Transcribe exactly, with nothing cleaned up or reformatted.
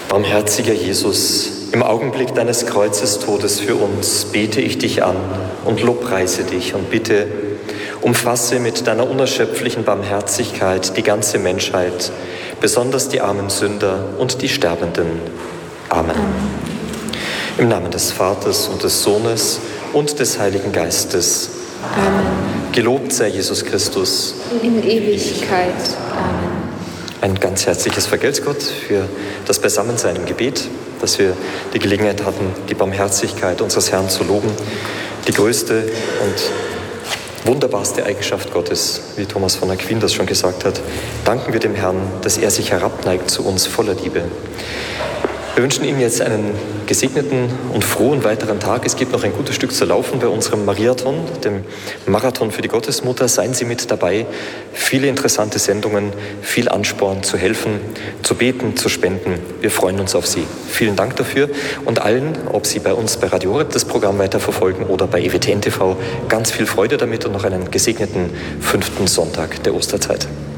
Barmherziger Jesus, im Augenblick deines Kreuzestodes für uns bete ich dich an und lobpreise dich und bitte, umfasse mit deiner unerschöpflichen Barmherzigkeit die ganze Menschheit, besonders die armen Sünder und die Sterbenden. Amen. Amen. Im Namen des Vaters und des Sohnes und des Heiligen Geistes. Amen. Gelobt sei Jesus Christus. In Ewigkeit. Amen. Ein ganz herzliches Vergelt's Gott für das Beisammensein im Gebet, dass wir die Gelegenheit hatten, die Barmherzigkeit unseres Herrn zu loben. Die größte und wunderbarste Eigenschaft Gottes, wie Thomas von Aquin das schon gesagt hat. Danken wir dem Herrn, dass er sich herabneigt zu uns voller Liebe. Wir wünschen Ihnen jetzt einen gesegneten und frohen weiteren Tag. Es gibt noch ein gutes Stück zu laufen bei unserem Mariathon, dem Marathon für die Gottesmutter. Seien Sie mit dabei. Viele interessante Sendungen, viel Ansporn zu helfen, zu beten, zu spenden. Wir freuen uns auf Sie. Vielen Dank dafür und allen, ob Sie bei uns bei Radio Horeb das Programm weiterverfolgen oder bei E W T N T V, ganz viel Freude damit und noch einen gesegneten fünften Sonntag der Osterzeit.